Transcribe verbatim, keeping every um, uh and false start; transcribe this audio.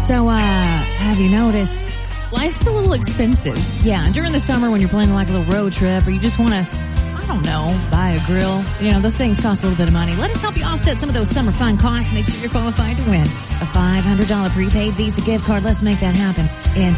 So, uh, have you noticed life's a little expensive? Yeah, during the summer when you're planning like a little road trip or you just want to, I don't know, buy a grill. You know, those things cost a little bit of money. Let us help you offset some of those summer fun costs. Make sure you're qualified to win a five hundred dollars prepaid Visa gift card. Let's make that happen. And